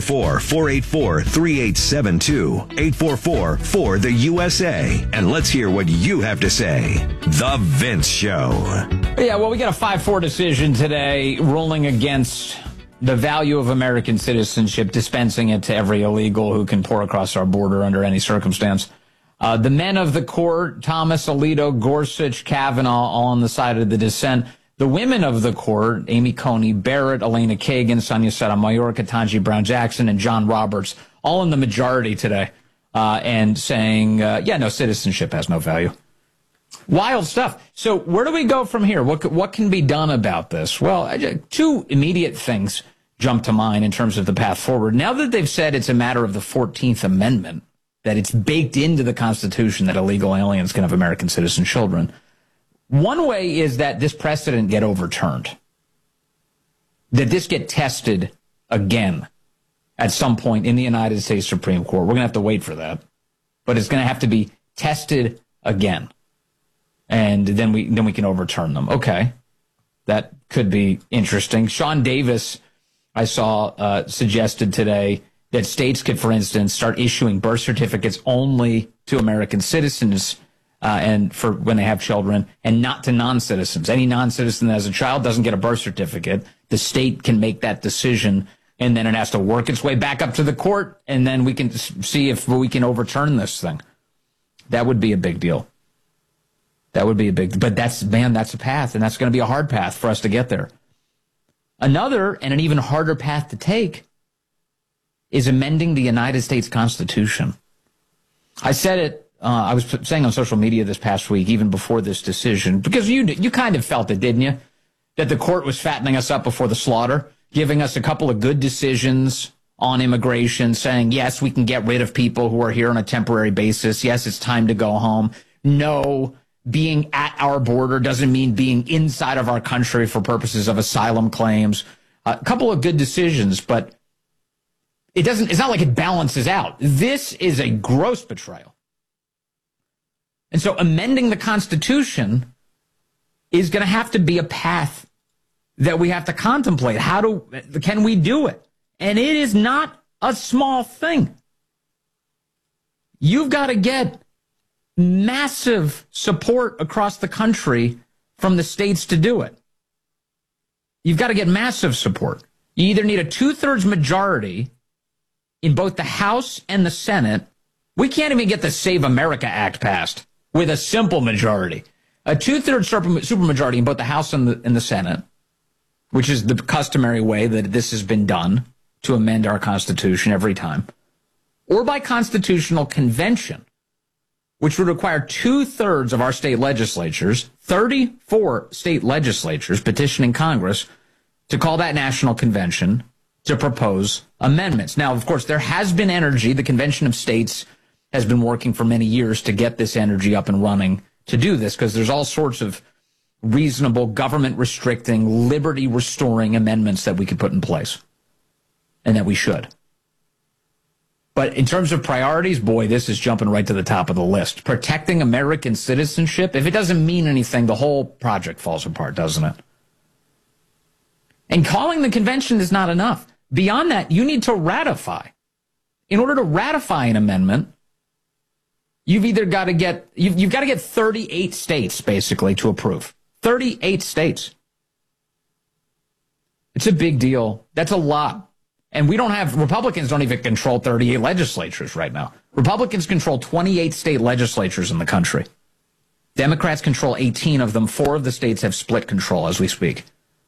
484-3872, 844-4-the-USA. And let's hear what you have to say. The Vince Show. Yeah, well, we got a 5-4 decision today ruling against the value of American citizenship, dispensing it to every illegal who can pour across our border under any circumstance. The men of the court, Thomas, Alito, Gorsuch, Kavanaugh, all on the side of the dissent. The women of the court, Amy Coney Barrett, Elena Kagan, Sonia Sotomayor, Ketanji Brown Jackson, and John Roberts, all in the majority today, and saying, no, citizenship has no value. Wild stuff. So where do we go from here? What can be done about this? Well, two immediate things jump to mind in terms of the path forward. Now that they've said it's a matter of the 14th Amendment, that it's baked into the Constitution that illegal aliens can have American citizen children, one way is that this precedent get overturned, that this get tested again at some point in the United States Supreme Court. We're going to have to wait for that, but it's going to have to be tested again, and then we can overturn them. Okay, that could be interesting. Sean Davis, I saw, suggested today that states could, for instance, start issuing birth certificates only to American citizens and for when they have children, and not to non-citizens. Any non-citizen that has a child doesn't get a birth certificate. The state can make that decision, and then it has to work its way back up to the court, and then we can see if we can overturn this thing. That would be a big deal. But that's a path, and that's going to be a hard path for us to get there. Another, and an even harder path to take, is amending the United States Constitution. I said it, I was saying on social media this past week, even before this decision, because you kind of felt it, didn't you? That the court was fattening us up before the slaughter, giving us a couple of good decisions on immigration, saying, yes, we can get rid of people who are here on a temporary basis. Yes, it's time to go home. No, being at our border doesn't mean being inside of our country for purposes of asylum claims. A couple of good decisions, but it's not like it balances out. This is a gross betrayal. And so amending the Constitution is going to have to be a path that we have to contemplate. Can we do it? And it is not a small thing. You've got to get massive support across the country from the states to do it. You've got to get massive support. You either need a 2/3 majority in both the House and the Senate. We can't even get the Save America Act passed with a simple majority. A 2/3 supermajority in both the House and the Senate, which is the customary way that this has been done to amend our Constitution every time, or by constitutional convention, which would require 2/3 of our state legislatures, 34 state legislatures petitioning Congress to call that national convention to propose amendments. Now, of course, there has been energy. The Convention of States has been working for many years to get this energy up and running to do this, because there's all sorts of reasonable government restricting, liberty restoring amendments that we could put in place and that we should. But in terms of priorities, boy, this is jumping right to the top of the list. Protecting American citizenship, if it doesn't mean anything, the whole project falls apart, doesn't it? And calling the convention is not enough. Beyond that, you need to ratify. In order to ratify an amendment, you've got to get 38 states basically to approve. 38 states. It's a big deal. That's a lot. And Republicans don't even control 38 legislatures right now. Republicans control 28 state legislatures in the country. Democrats control 18 of them. 4 of the states have split control as we speak.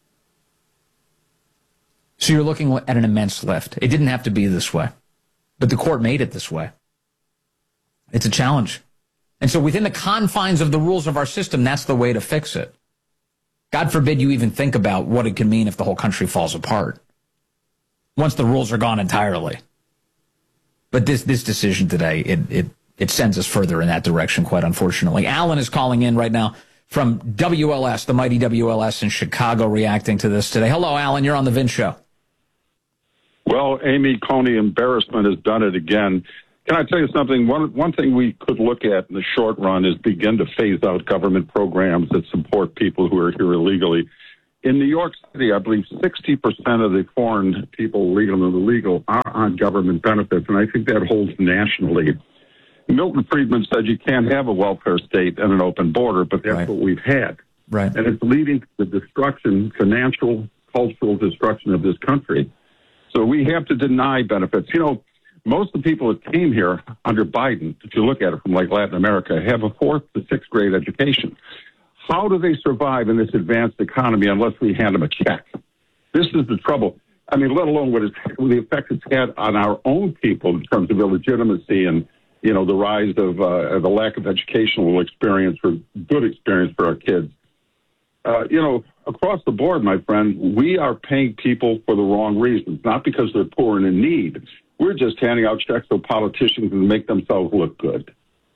So you're looking at an immense lift. It didn't have to be this way, but the court made it this way. It's a challenge. And so within the confines of the rules of our system, that's the way to fix it. God forbid you even think about what it could mean if the whole country falls apart once the rules are gone entirely. But this decision today, it sends us further in that direction, quite unfortunately. Alan is calling in right now from WLS, the mighty WLS in Chicago, reacting to this today. Hello, Alan. You're on the Vince Show. Well, Amy Coney embarrassment has done it again. Can I tell you something? One thing we could look at in the short run is begin to phase out government programs that support people who are here illegally. In New York City, I believe 60% of the foreign people, legal and illegal, are on government benefits, and I think that holds nationally. Milton Friedman said you can't have a welfare state and an open border, but that's Right. what we've had. Right. And it's leading to the destruction, financial, cultural destruction of this country. So we have to deny benefits. You know, most of the people that came here under Biden, if you look at it from like Latin America, have a 4th to 6th grade education. How do they survive in this advanced economy unless we hand them a check? This is the trouble. I mean, let alone what the effect it's had on our own people in terms of illegitimacy and, you know, the rise of the lack of educational experience or good experience for our kids. You know, across the board, my friend, we are paying people for the wrong reasons, not because they're poor and in need. We're just handing out checks so politicians can make themselves look good.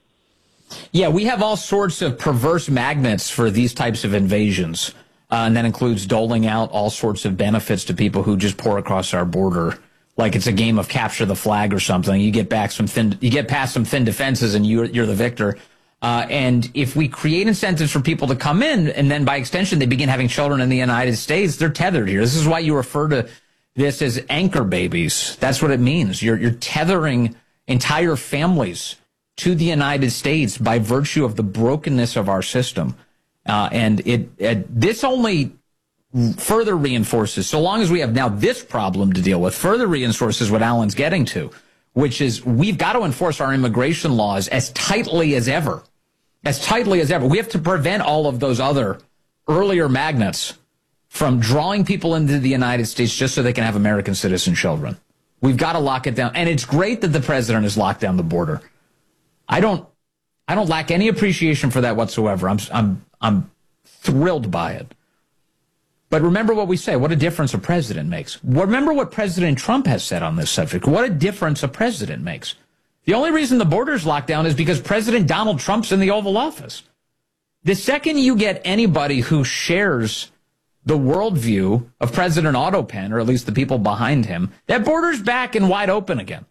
Yeah, we have all sorts of perverse magnets for these types of invasions, and that includes doling out all sorts of benefits to people who just pour across our border, like it's a game of capture the flag or something. You get past some thin defenses, and you're the victor. And if we create incentives for people to come in, and then by extension they begin having children in the United States, they're tethered here. This is why you refer to this as anchor babies. That's what it means. You're tethering entire families to the United States by virtue of the brokenness of our system. And this only further reinforces, so long as we have now this problem to deal with, further reinforces what Alan's getting to, which is we've got to enforce our immigration laws as tightly as ever. As tightly as ever. We have to prevent all of those other earlier magnets from drawing people into the United States just so they can have American citizen children. We've got to lock it down. And it's great that the president has locked down the border. I don't lack any appreciation for that whatsoever. I'm thrilled by it. But remember what we say, what a difference a president makes. Remember what President Trump has said on this subject. What a difference a president makes. The only reason the border's locked down is because President Donald Trump's in the Oval Office. The second you get anybody who shares the worldview of President Otto Penn, or at least the people behind him, that border's back and wide open again.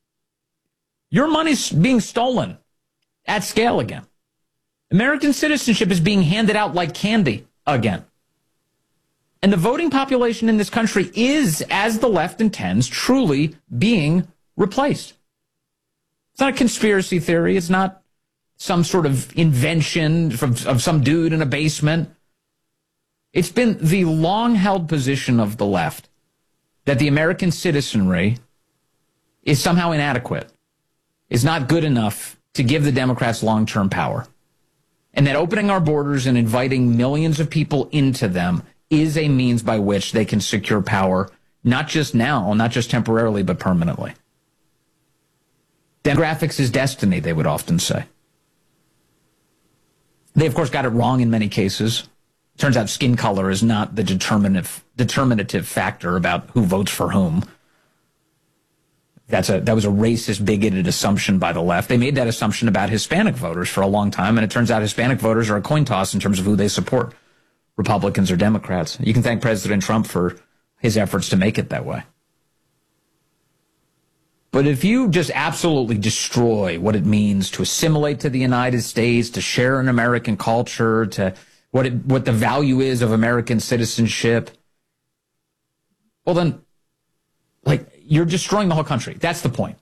Your money's being stolen at scale again. American citizenship is being handed out like candy again. And the voting population in this country is, as the left intends, truly being replaced. It's not a conspiracy theory. It's not some sort of invention of some dude in a basement. It's been the long-held position of the left that the American citizenry is somehow inadequate, is not good enough to give the Democrats long-term power, and that opening our borders and inviting millions of people into them is a means by which they can secure power, not just now, not just temporarily, but permanently. Demographics is destiny, they would often say. They, of course, got it wrong in many cases. Turns out skin color is not the determinative factor about who votes for whom. That was a racist, bigoted assumption by the left. They made that assumption about Hispanic voters for a long time, and it turns out Hispanic voters are a coin toss in terms of who they support, Republicans or Democrats. You can thank President Trump for his efforts to make it that way. But if you just absolutely destroy what it means to assimilate to the United States, to share an American culture, to what the value is of American citizenship, well then, you're destroying the whole country. That's the point.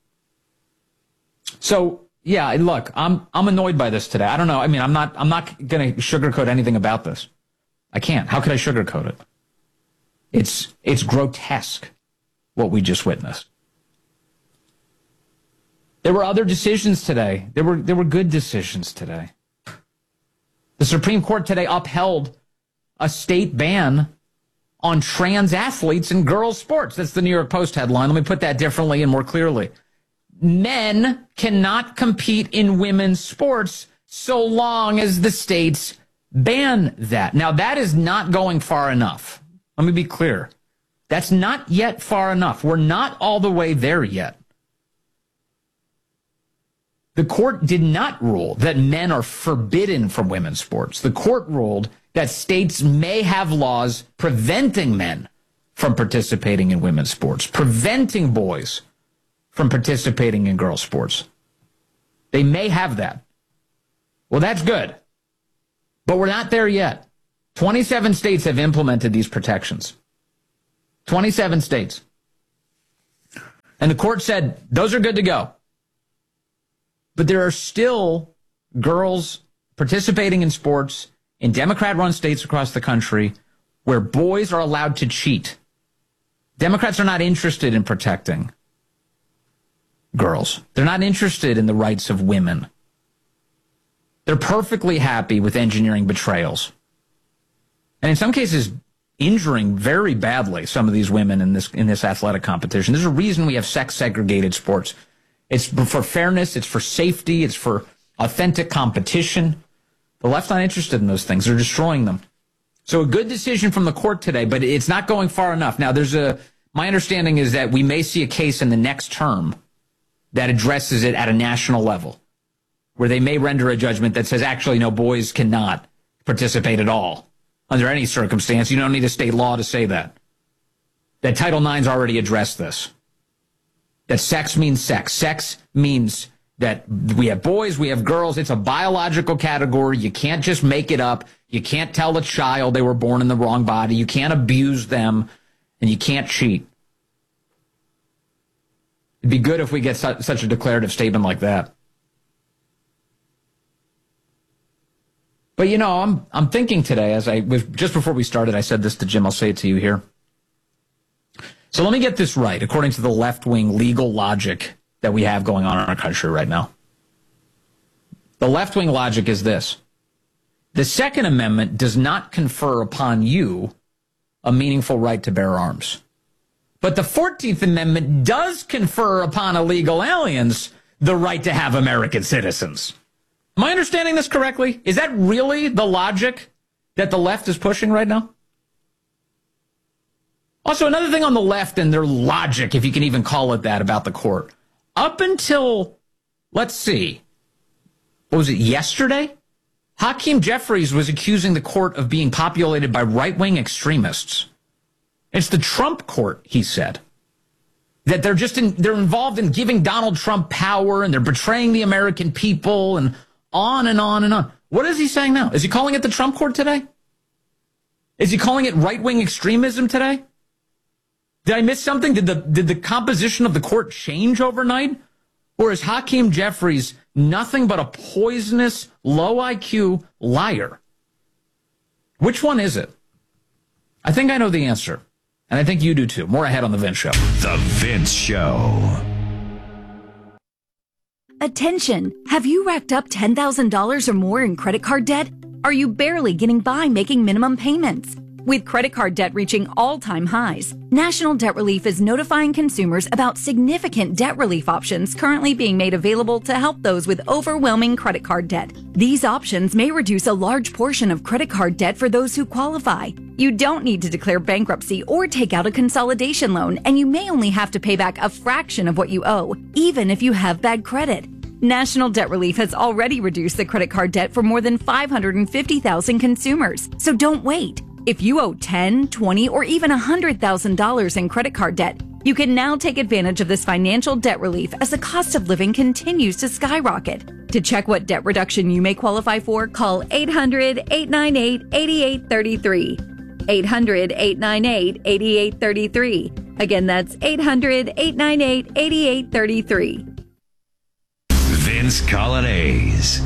So, yeah, look, I'm annoyed by this today. I don't know. I mean, I'm not going to sugarcoat anything about this. I can't. How could I sugarcoat it? It's grotesque what we just witnessed. There were other decisions today. There were good decisions today. The Supreme Court today upheld a state ban on trans athletes in girls' sports. That's the New York Post headline. Let me put that differently and more clearly. Men cannot compete in women's sports so long as the states ban that. Now, that is not going far enough. Let me be clear. That's not yet far enough. We're not all the way there yet. The court did not rule that men are forbidden from women's sports. The court ruled that states may have laws preventing men from participating in women's sports, preventing boys from participating in girls' sports. They may have that. Well, that's good. But we're not there yet. 27 states have implemented these protections. 27 states. And the court said, those are good to go. But there are still girls participating in sports in Democrat-run states across the country where boys are allowed to cheat. Democrats are not interested in protecting girls. They're not interested in the rights of women. They're perfectly happy with engineering betrayals. And in some cases, injuring very badly some of these women in this athletic competition. There's a reason we have sex-segregated sports. It's for fairness, it's for safety, it's for authentic competition. The left's not interested in those things. They're destroying them. So a good decision from the court today, but it's not going far enough. Now, my understanding is that we may see a case in the next term that addresses it at a national level, where they may render a judgment that says, actually, no, boys cannot participate at all under any circumstance. You don't need a state law to say that. That Title IX's already addressed this. That sex means sex. Sex means that we have boys, we have girls. It's a biological category. You can't just make it up. You can't tell a child they were born in the wrong body. You can't abuse them, and you can't cheat. It'd be good if we get such a declarative statement like that. But, you know, I'm thinking today, as I was just before we started, I said this to Jim. I'll say it to you here. So let me get this right, according to the left-wing legal logic that we have going on in our country right now. The left-wing logic is this. The Second Amendment does not confer upon you a meaningful right to bear arms. But the 14th Amendment does confer upon illegal aliens the right to have American citizens. Am I understanding this correctly? Is that really the logic that the left is pushing right now? Also, another thing on the left and their logic, if you can even call it that, about the court. Up until, let's see, what was it, yesterday? Hakeem Jeffries was accusing the court of being populated by right-wing extremists. It's the Trump court, he said. That they're involved in giving Donald Trump power, and they're betraying the American people, and on and on and on. What is he saying now? Is he calling it the Trump court today? Is he calling it right-wing extremism today? Did I miss something? Did the composition of the court change overnight? Or is Hakeem Jeffries nothing but a poisonous, low IQ liar? Which one is it? I think I know the answer. And I think you do too. More ahead on The Vince Show. The Vince Show. Attention! Have you racked up $10,000 or more in credit card debt? Are you barely getting by making minimum payments? With credit card debt reaching all-time highs, National Debt Relief is notifying consumers about significant debt relief options currently being made available to help those with overwhelming credit card debt. These options may reduce a large portion of credit card debt for those who qualify. You don't need to declare bankruptcy or take out a consolidation loan, and you may only have to pay back a fraction of what you owe, even if you have bad credit. National Debt Relief has already reduced the credit card debt for more than 550,000 consumers, so don't wait. If you owe $10,000, $20,000, or even $100,000 in credit card debt, you can now take advantage of this financial debt relief as the cost of living continues to skyrocket. To check what debt reduction you may qualify for, call 800-898-8833. 800-898-8833. Again, that's 800-898-8833. Vince Coglianese.